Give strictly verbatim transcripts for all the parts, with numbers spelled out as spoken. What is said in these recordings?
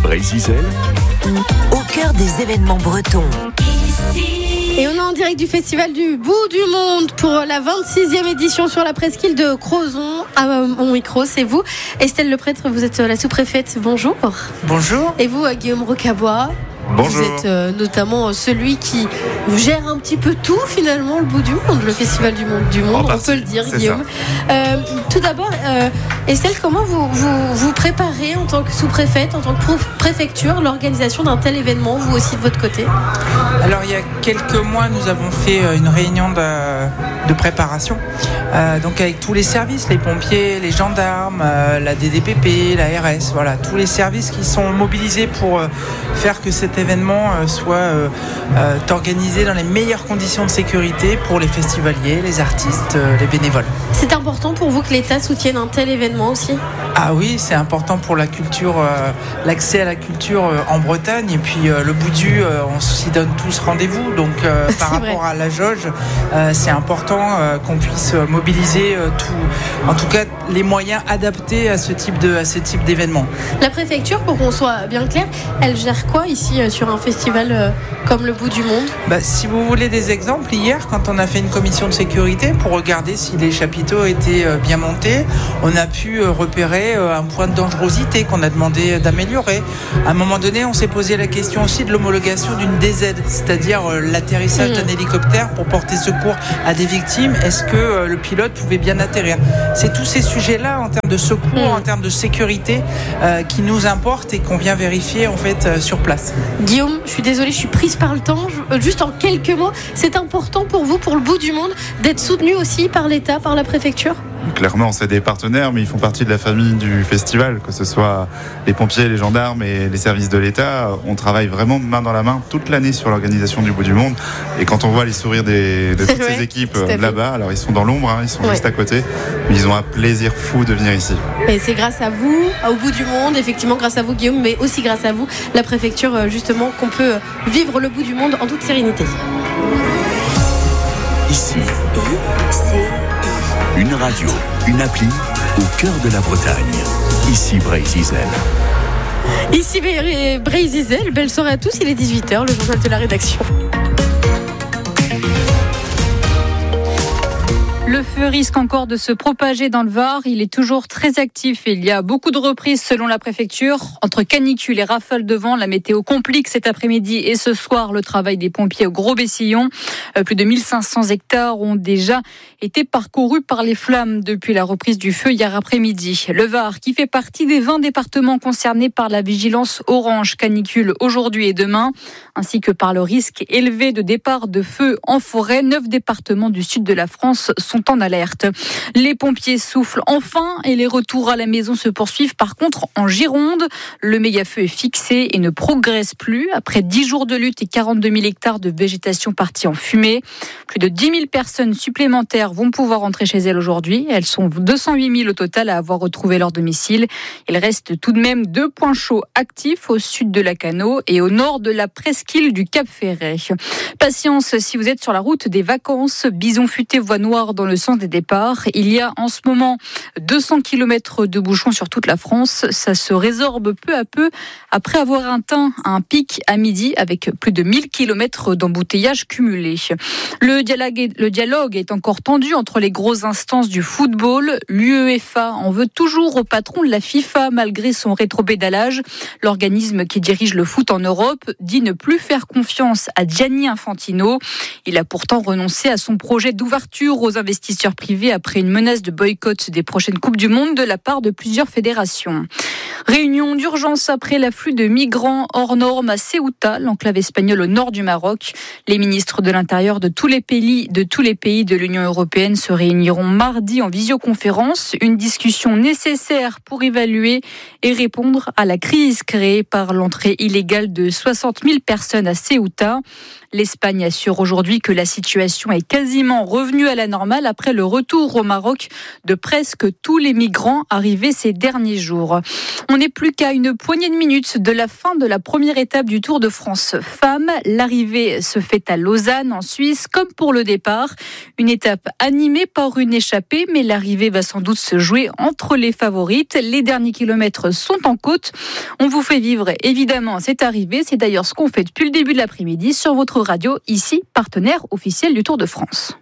Brésil, au cœur des événements bretons. Et on est en direct du Festival du Bout du Monde pour la vingt-sixième édition sur la presqu'île de Crozon. À mon micro, c'est vous. Estelle Leprêtre, vous êtes la sous-préfète. Bonjour. Bonjour. Et vous, Guillaume Rocabois. Bonjour. Vous êtes euh, notamment celui qui gère un petit peu tout finalement, le Bout du Monde, le Festival du Monde, du monde, on peut le dire, Guillaume. Euh, tout d'abord, euh, Estelle, comment vous, vous vous préparez en tant que sous-préfète, en tant que préfecture, l'organisation d'un tel événement, vous aussi de votre côté? Alors il y a quelques mois, nous avons fait une réunion de, de préparation, euh, donc avec tous les services, les pompiers, les gendarmes, euh, la D D P P, la R S, voilà, tous les services qui sont mobilisés pour euh, faire que cet événement euh, soit euh, euh, organisé dans les meilleures conditions de sécurité pour les festivaliers, les artistes, euh, les bénévoles. C'est important pour vous que l'État soutienne un tel événement aussi? Ah oui, c'est important pour la culture, euh, l'accès à la culture euh, en Bretagne, et puis euh, le Boudu, euh, on s'y donne tous rendez-vous, donc euh, par rapport vrai. à la jauge, euh, c'est important euh, qu'on puisse mobiliser euh, tout, en tout cas les moyens adaptés à ce type de, à ce type d'événement. La préfecture, pour qu'on soit bien clair, elle gère quoi ici euh, sur un festival euh, comme le Bout du Monde? Bah, si vous voulez des exemples, hier, quand on a fait une commission de sécurité pour regarder si les chapiteaux étaient euh, bien montés, on a pu euh, repérer euh, un point de dangerosité qu'on a demandé d'améliorer. À un moment donné, on s'est posé la question aussi de l'homologation d'une D Z, c'est-à-dire euh, l'atterrissage mmh. d'un hélicoptère pour porter secours à des victimes. Est-ce que euh, le pilote pouvait bien atterrir? C'est tous ces sujets-là, en termes de secours, mmh. en termes de sécurité, euh, qui nous importent et qu'on vient vérifier en fait euh, sur place. Guillaume, je suis désolée, je suis prise par le temps. Je, juste en quelques mots, c'est important pour vous, pour le Bout du Monde, d'être soutenu aussi par l'État, par la préfecture? Clairement, c'est des partenaires, mais ils font partie de la famille du festival, que ce soit les pompiers, les gendarmes et les services de l'État. On travaille vraiment main dans la main toute l'année sur l'organisation du Bout du Monde. Et quand on voit les sourires des, de toutes ouais, ces équipes là-bas, alors ils sont dans l'ombre, hein, ils sont ouais. juste à côté, mais ils ont un plaisir fou de venir ici. Et c'est grâce à vous, au Bout du Monde, effectivement grâce à vous Guillaume, mais aussi grâce à vous, la préfecture, justement, qu'on peut vivre le Bout du Monde en toute sérénité. Ici, c'est une radio, une appli au cœur de la Bretagne. Ici Brésil. Ici Brésil, belle soirée à tous, il est dix-huit heures, le journal de la rédaction. Le feu risque encore de se propager dans le Var. Il est toujours très actif et il y a beaucoup de reprises selon la préfecture. Entre canicule et rafales de vent, la météo complique cet après-midi et ce soir le travail des pompiers au Gros-Bessillon. Plus de mille cinq cents hectares ont déjà été parcourus par les flammes depuis la reprise du feu hier après-midi. Le Var, qui fait partie des vingt départements concernés par la vigilance orange canicule aujourd'hui et demain, ainsi que par le risque élevé de départ de feu en forêt. Neuf départements du sud de la France sont en alerte. Les pompiers soufflent enfin et les retours à la maison se poursuivent. Par contre, en Gironde, le méga-feu est fixé et ne progresse plus. Après dix jours de lutte et quarante-deux mille hectares de végétation partis en fumée, plus de dix mille personnes supplémentaires vont pouvoir rentrer chez elles aujourd'hui. Elles sont deux cent huit mille au total à avoir retrouvé leur domicile. Il reste tout de même deux points chauds actifs au sud de Lacanau et au nord de la presqu'île du Cap-Ferret. Patience si vous êtes sur la route des vacances. Bison futé, voie noire dans le sens des départs. Il y a en ce moment deux cents kilomètres de bouchons sur toute la France. Ça se résorbe peu à peu après avoir atteint un pic à midi avec plus de mille kilomètres d'embouteillages cumulés. Le dialogue, est, le dialogue est encore tendu entre les grosses instances du football. L'UEFA en veut toujours au patron de la FIFA malgré son rétropédalage. L'organisme qui dirige le foot en Europe dit ne plus faire confiance à Gianni Infantino. Il a pourtant renoncé à son projet d'ouverture aux investisseurs privés après une menace de boycott des prochaines Coupes du Monde de la part de plusieurs fédérations. Réunion d'urgence après l'afflux de migrants hors normes à Ceuta, l'enclave espagnole au nord du Maroc. Les ministres de l'Intérieur de tous les pays de tous les pays de l'Union européenne se réuniront mardi en visioconférence. Une discussion nécessaire pour évaluer et répondre à la crise créée par l'entrée illégale de soixante mille personnes à Ceuta. L'Espagne assure aujourd'hui que la situation est quasiment revenue à la normale après le retour au Maroc de presque tous les migrants arrivés ces derniers jours. On n'est plus qu'à une poignée de minutes de la fin de la première étape du Tour de France Femmes. L'arrivée se fait à Lausanne, en Suisse, comme pour le départ. Une étape animée par une échappée, mais l'arrivée va sans doute se jouer entre les favorites. Les derniers kilomètres sont en côte. On vous fait vivre évidemment cette arrivée. C'est d'ailleurs ce qu'on fait depuis le début de l'après-midi sur votre radio, ici, partenaire officiel du Tour de France.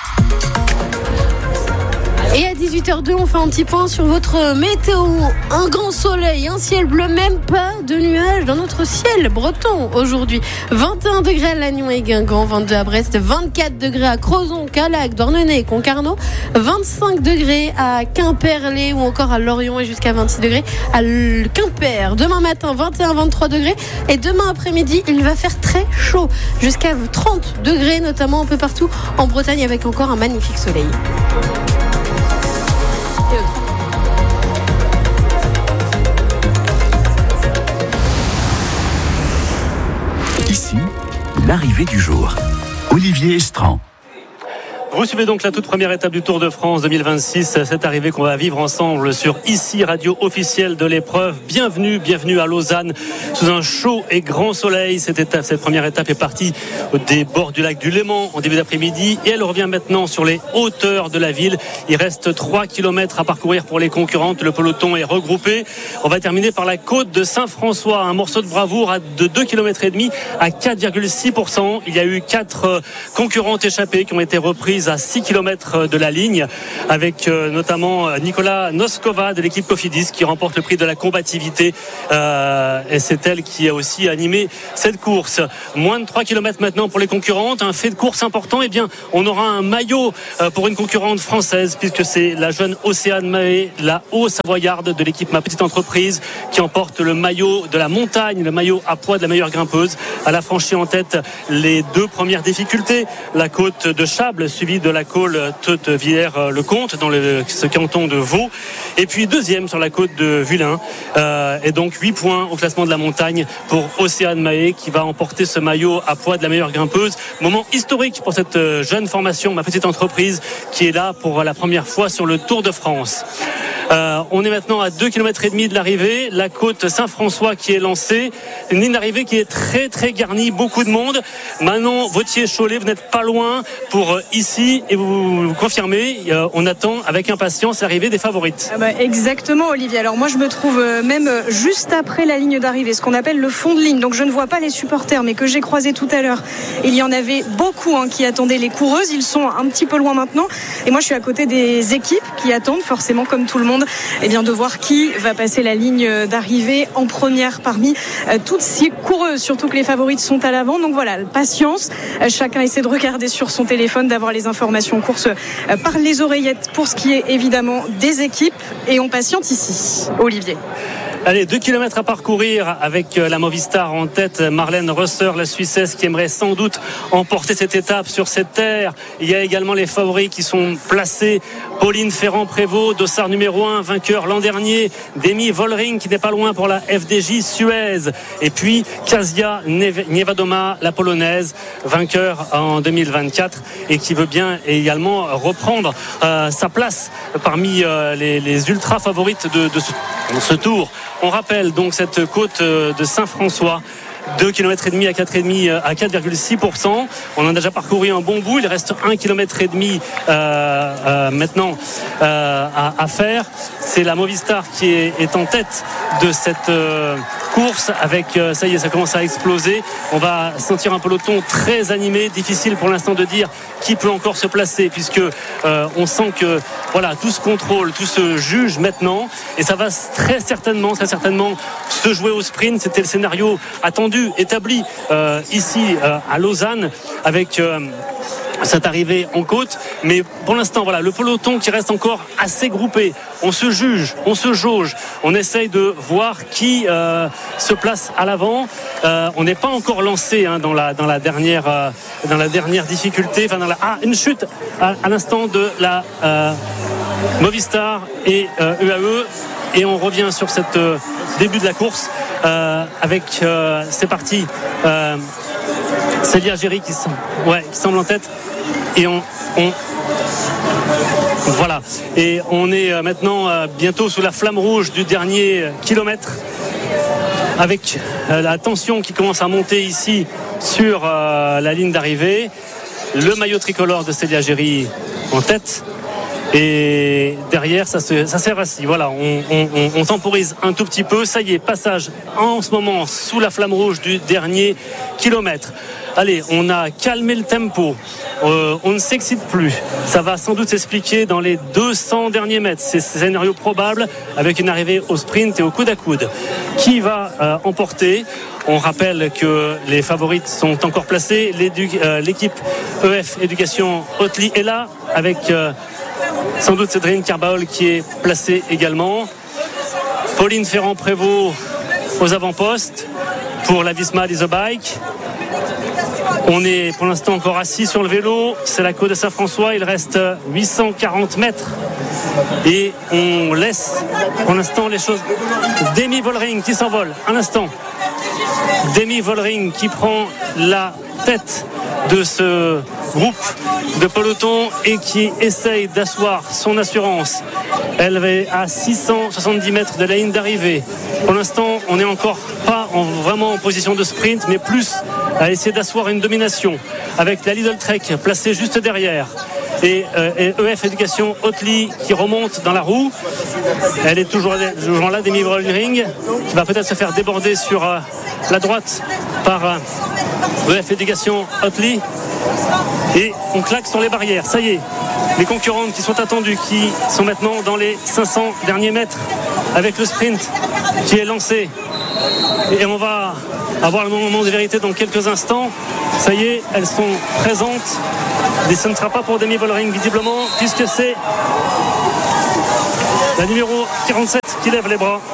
Et à dix-huit heures deux, on fait un petit point sur votre météo. Un grand soleil, un ciel bleu, même pas de nuages dans notre ciel breton aujourd'hui. vingt et un degrés à Lannion et Guingamp, vingt-deux à Brest, vingt-quatre degrés à Crozon, Calac, Douarnenez, Concarneau, vingt-cinq degrés à Quimperlé ou encore à Lorient et jusqu'à vingt-six degrés à Quimper. Demain matin, vingt et un à vingt-trois degrés et demain après-midi, il va faire très chaud, jusqu'à trente degrés, notamment un peu partout en Bretagne avec encore un magnifique soleil. Ici, l'arrivée du jour. Olivier Estran. Vous suivez donc la toute première étape du Tour de France deux mille vingt-six, cette arrivée qu'on va vivre ensemble sur ici, radio officielle de l'épreuve. Bienvenue, bienvenue à Lausanne, sous un chaud et grand soleil. Cette étape, cette première étape est partie des bords du lac du Léman en début d'après-midi et elle revient maintenant sur les hauteurs de la ville. Il reste trois kilomètres à parcourir pour les concurrentes. Le peloton est regroupé. On va terminer par la côte de Saint-François, un morceau de bravoure de deux kilomètres et demi à quatre virgule six pour cent. Il y a eu quatre concurrentes échappées qui ont été reprises à six kilomètres de la ligne, avec euh, notamment Nicolas Noskova de l'équipe Cofidis qui remporte le prix de la combativité euh, et c'est elle qui a aussi animé cette course. Moins de trois kilomètres maintenant pour les concurrentes, un fait de course important. Eh bien, on aura un maillot euh, pour une concurrente française puisque c'est la jeune Océane Mahé, la Haut-Savoyarde de l'équipe Ma Petite Entreprise qui emporte le maillot de la montagne, le maillot à poids de la meilleure grimpeuse. Elle a franchi en tête les deux premières difficultés, la côte de Chables suivie de la côte de Villers-le-Comte dans le, ce canton de Vaud, et puis deuxième sur la côte de Vullin, euh, et donc huit points au classement de la montagne pour Océane Mahé qui va emporter ce maillot à poids de la meilleure grimpeuse. Moment historique pour cette jeune formation Ma Petite Entreprise qui est là pour la première fois sur le Tour de France. Euh, on est maintenant à deux kilomètres et demi de l'arrivée, la côte Saint-François qui est lancée, une ligne d'arrivée qui est très très garnie, beaucoup de monde. Manon Vautier-Cholet, vous n'êtes pas loin pour euh, ici et vous, vous confirmez, euh, on attend avec impatience l'arrivée des favorites. Ah bah exactement Olivier, alors moi je me trouve même juste après la ligne d'arrivée, ce qu'on appelle le fond de ligne, donc je ne vois pas les supporters mais que j'ai croisé tout à l'heure. Il y en avait beaucoup hein, qui attendaient les coureuses, ils sont un petit peu loin maintenant et moi je suis à côté des équipes qui attendent forcément comme tout le monde eh bien, de voir qui va passer la ligne d'arrivée en première parmi euh, toutes ces coureuses, surtout que les favorites sont à l'avant. Donc voilà, patience, euh, chacun essaie de regarder sur son téléphone, d'avoir les informations courses euh, par les oreillettes pour ce qui est évidemment des équipes et on patiente ici. Olivier. Allez, deux kilomètres à parcourir avec la Movistar en tête. Marlène Rösser, la Suissesse, qui aimerait sans doute emporter cette étape sur cette terre. Il y a également les favoris qui sont placés. Pauline Ferrand-Prévot, dossard numéro un, vainqueur l'an dernier. Demi Vollering qui n'est pas loin pour la F D J Suez. Et puis Kasia Niewodoma, la polonaise, vainqueur en deux mille vingt-quatre et qui veut bien également reprendre euh, sa place parmi euh, les, les ultra favorites de, de ce, de ce tour. On rappelle donc cette côte de Saint-François, deux kilomètres et demi à quatre virgule cinq à quatre virgule six pour cent. On en a déjà parcouru un bon bout. Il reste un kilomètre et demi euh, euh, maintenant euh, à, à faire. C'est la Movistar qui est, est en tête de cette euh, course avec euh, ça y est, ça commence à exploser. On va sentir un peloton très animé. Difficile pour l'instant de dire qui peut encore se placer puisque euh, on sent que voilà, tout se contrôle, tout se juge maintenant et ça va très certainement, très certainement se jouer au sprint. C'était le scénario attendu, établi euh, ici euh, à Lausanne avec euh, cette arrivée en côte, mais pour l'instant voilà, le peloton qui reste encore assez groupé. On se juge, on se jauge, on essaye de voir qui euh, se place à l'avant. Euh, on n'est pas encore lancé hein, dans la dans la dernière euh, dans la dernière difficulté. Enfin dans la ah une chute à, à l'instant de la euh, Movistar et euh, U A E et on revient sur cette euh, début de la course euh, avec euh, c'est parti. Euh, Célia Géry qui, ouais, qui semble en tête et on, on Voilà. Et on est maintenant bientôt sous la flamme rouge du dernier kilomètre, avec la tension qui commence à monter ici sur la ligne d'arrivée. Le maillot tricolore de Célia Géry en tête. Et derrière, ça, se, ça s'est rassis. Voilà, on, on, on temporise un tout petit peu. Ça y est, passage en ce moment sous la flamme rouge du dernier kilomètre. Allez, on a calmé le tempo. Euh, on ne s'excite plus. Ça va sans doute s'expliquer dans les deux cents derniers mètres. C'est un scénario probable avec une arrivée au sprint et au coude à coude. Qui va euh, emporter ? On rappelle que les favorites sont encore placées. Euh, l'équipe E F Éducation Hautely est là avec... Euh, sans doute Cédrine Carbaol qui est placée également. Pauline Ferrand-Prévot aux avant-postes pour la Visma Isobike. On est pour l'instant encore assis sur le vélo. C'est la côte de Saint-François. Il reste huit cent quarante mètres. Et on laisse pour l'instant les choses. Demi Vollering qui s'envole. Un instant. Demi Vollering qui prend la tête de ce groupe de peloton et qui essaye d'asseoir son assurance. Elle est à six cent soixante-dix mètres de la ligne d'arrivée. Pour l'instant, on n'est encore pas en, vraiment en position de sprint, mais plus à essayer d'asseoir une domination avec la Lidl Trek placée juste derrière. Et, euh, et E F Éducation Hautely qui remonte dans la roue. Elle est toujours, toujours là, Demi Vollering, qui va peut-être se faire déborder sur euh, la droite par euh, E F Éducation Hautely. Et on claque sur les barrières. Ça y est, les concurrentes qui sont attendues, qui sont maintenant dans les cinq cents derniers mètres avec le sprint qui est lancé. Et on va avoir le moment de vérité dans quelques instants. Ça y est, elles sont présentes. Et ce ne sera pas pour Demi Vollering visiblement, puisque c'est la numéro quarante-sept qui lève les bras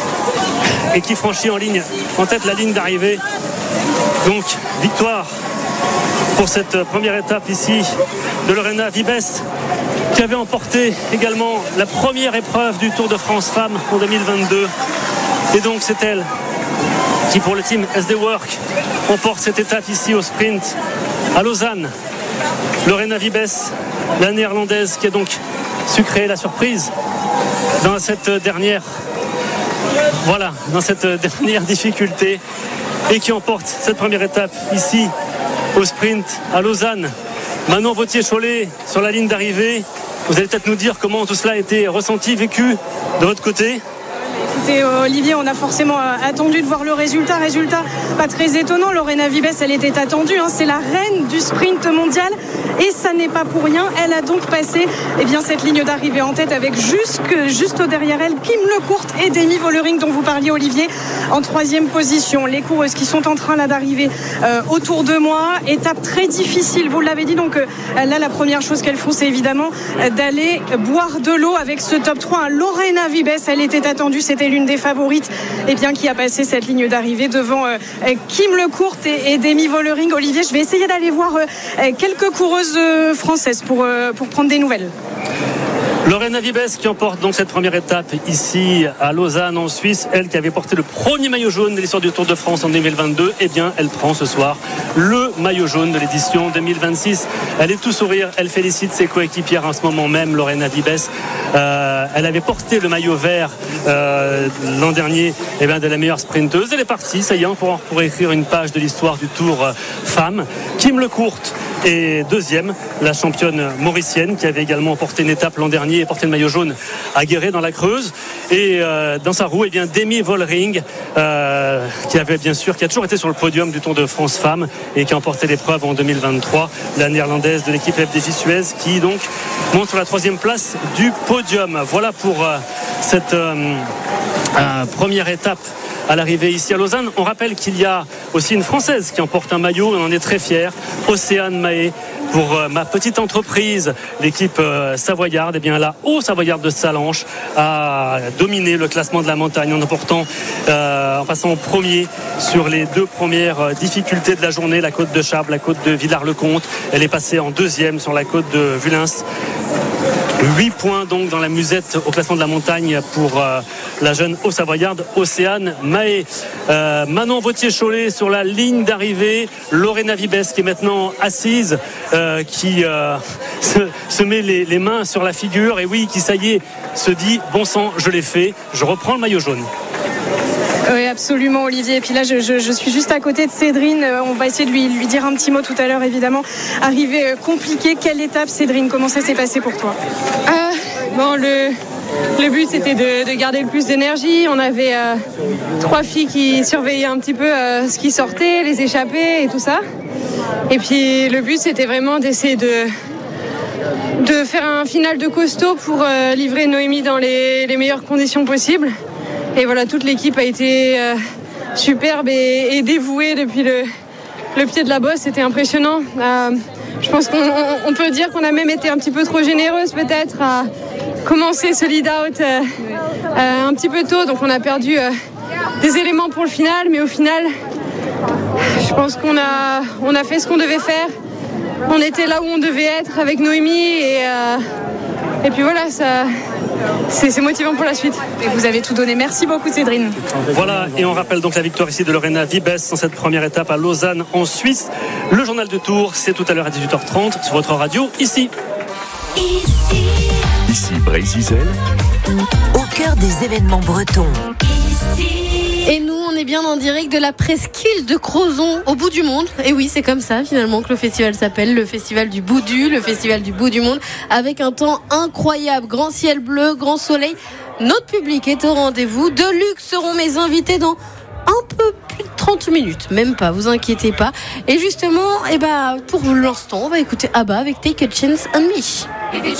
et qui franchit en ligne, en tête la ligne d'arrivée. Donc victoire pour cette première étape ici de Lorena Vibes, qui avait emporté également la première épreuve du Tour de France Femmes en deux mille vingt-deux. Et donc c'est elle qui, pour le team S D Work, emporte cette étape ici au sprint à Lausanne. Lorena Vibes, la néerlandaise, qui a donc su créer la surprise dans cette dernière voilà, dans cette dernière difficulté, et qui emporte cette première étape ici au sprint à Lausanne. Manon Vautier-Cholet sur la ligne d'arrivée. Vous allez peut-être nous dire comment tout cela a été ressenti, vécu de votre côté. Écoutez, Olivier, on a forcément attendu de voir le résultat. Résultat pas très étonnant. Lorena Vibes, elle était attendue. Hein. C'est la reine du sprint mondial. Et ça n'est pas pour rien. Elle a donc passé eh bien, cette ligne d'arrivée en tête avec jusque, juste derrière elle Kim Lecourt et Demi Vollering, dont vous parliez, Olivier, en troisième position. Les coureuses qui sont en train là d'arriver euh, autour de moi. Étape très difficile, vous l'avez dit. Donc euh, là, la première chose qu'elles font, c'est évidemment euh, d'aller boire de l'eau avec ce top trois. Hein. Lorena Vibes, elle était attendue. C'était l'une des favorites eh bien, qui a passé cette ligne d'arrivée devant euh, Kim Lecourt et, et Demi Vollering. Olivier, je vais essayer d'aller voir euh, quelques coureuses françaises pour, euh, pour prendre des nouvelles. Lorena Vibes qui emporte donc cette première étape ici à Lausanne en Suisse. Elle qui avait porté le premier maillot jaune de l'histoire du Tour de France en deux mille vingt-deux, eh bien elle prend ce soir le maillot jaune de l'édition deux mille vingt-six. Elle est tout sourire, elle félicite ses coéquipières en ce moment même. Lorena Vibes, euh, elle avait porté le maillot vert euh, l'an dernier, eh bien, de la meilleure sprinteuse. Elle est partie, ça y est, pour, pour écrire une page de l'histoire du Tour euh, Femmes. Kim Lecourt est deuxième, la championne mauricienne qui avait également porté une étape l'an dernier et porté le maillot jaune à Guéret dans la Creuse. Et euh, dans sa roue, eh bien, Demi Vollering euh, qui avait bien sûr, qui a toujours été sur le podium du Tour de France Femmes et qui a emporté l'épreuve en deux mille vingt-trois, la néerlandaise de l'équipe F D J Suez, qui donc monte sur la troisième place du podium. Voilà pour euh, cette euh, euh, première étape à l'arrivée ici à Lausanne. On rappelle qu'il y a aussi une Française qui emporte un maillot, on en est très fiers, Océane Mahé, pour euh, ma petite entreprise, l'équipe euh, savoyarde. Et bien la Haut-Savoyarde de Salanches a dominé le classement de la montagne en emportant, euh, en passant au premier sur les deux premières euh, difficultés de la journée, la côte de Chables, la côte de Villars-le-Comte. Elle est passée en deuxième sur la côte de Vulins. huit points donc dans la musette au classement de la montagne pour euh, la jeune Haut-Savoyarde Océane Mahé. Euh, Manon Vautier-Cholet sur la ligne d'arrivée. Lorena Vibes qui est maintenant assise, euh, qui euh, se, se met les, les mains sur la figure et oui, qui ça y est, se dit bon sang, je l'ai fait, je reprends le maillot jaune. Oui, absolument, Olivier. Et puis là, je, je, je suis juste à côté de Cédrine. On va essayer de lui, lui dire un petit mot tout à l'heure, évidemment. Arrivée compliquée. Quelle étape, Cédrine? Comment ça s'est passé pour toi? euh, Bon, le, le but, c'était de, de garder le plus d'énergie. On avait euh, trois filles qui surveillaient un petit peu euh, ce qui sortait, les échappées et tout ça. Et puis, le but, c'était vraiment d'essayer de... de faire un final de costaud pour euh, livrer Noémie dans les, les meilleures conditions possibles. Et voilà, toute l'équipe a été euh, superbe et, et dévouée depuis le, le pied de la bosse. C'était impressionnant. Euh, je pense qu'on on, on peut dire qu'on a même été un petit peu trop généreuse peut-être à commencer ce lead-out euh, euh, un petit peu tôt. Donc on a perdu euh, des éléments pour le final. Mais au final, je pense qu'on a, on a fait ce qu'on devait faire. On était là où on devait être avec Noémie. Et, euh, et puis voilà, ça... C'est, c'est motivant pour la suite. Et vous avez tout donné. Merci beaucoup, Cédrine. Voilà, et on rappelle donc la victoire ici de Lorena Vibes dans cette première étape à Lausanne en Suisse. Le journal de Tours, c'est tout à l'heure à dix-huit heures trente sur votre radio ici. Ici, ici Brésil, au cœur des événements bretons. Ici. Et nous, on est bien en direct de la presqu'île de Crozon, au bout du monde. Et oui, c'est comme ça finalement que le festival s'appelle, le festival du Boudu, le festival du bout du monde, avec un temps incroyable, grand ciel bleu, grand soleil. Notre public est au rendez-vous. De luxe seront mes invités dans un peu plus de trente minutes, même pas, vous inquiétez pas. Et justement, eh ben, pour l'instant, on va écouter Abba avec Take a Chance on Me.